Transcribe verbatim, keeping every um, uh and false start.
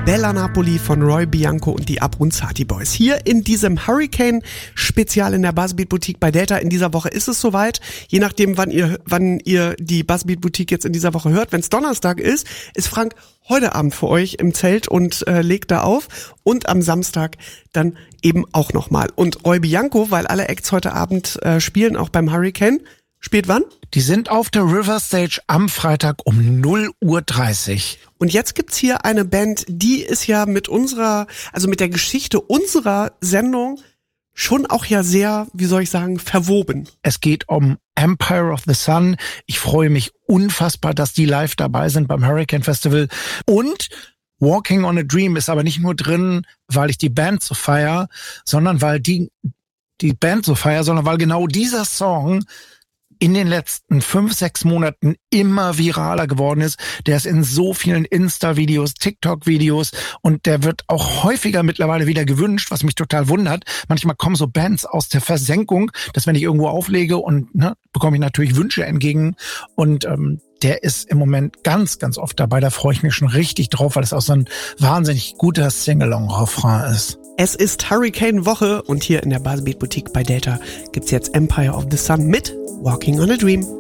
Bella Napoli von Roy Bianco und die Abruzzati Boys. Hier in diesem Hurricane-Spezial in der Buzzbeat Boutique bei Delta. In dieser Woche ist es soweit. Je nachdem, wann ihr, wann ihr die Buzzbeat Boutique jetzt in dieser Woche hört. Wenn es Donnerstag ist, ist Frank heute Abend für euch im Zelt und äh, legt da auf. Und am Samstag dann eben auch nochmal. Und Roy Bianco, weil alle Acts heute Abend äh, spielen, auch beim Hurricane. Spielt wann? Die sind auf der River Stage am Freitag um null Uhr dreißig. Und jetzt gibt's hier eine Band, die ist ja mit unserer, also mit der Geschichte unserer Sendung schon auch ja sehr, wie soll ich sagen, verwoben. Es geht um Empire of the Sun. Ich freue mich unfassbar, dass die live dabei sind beim Hurricane Festival. Und Walking on a Dream ist aber nicht nur drin, weil ich die Band so feier, sondern weil die, die Band so feier, sondern weil genau dieser Song in den letzten fünf, sechs Monaten immer viraler geworden ist. Der ist in so vielen Insta-Videos, TikTok-Videos und der wird auch häufiger mittlerweile wieder gewünscht, was mich total wundert. Manchmal kommen so Bands aus der Versenkung, dass wenn ich irgendwo auflege und ne, bekomme ich natürlich Wünsche entgegen und ähm, der ist im Moment ganz, ganz oft dabei. Da freue ich mich schon richtig drauf, weil es auch so ein wahnsinnig guter Sing-Along-Refrain ist. Es ist Hurricane-Woche und hier in der Buzzbeat Boutique bei Delta gibt's jetzt Empire of the Sun mit Walking on a Dream.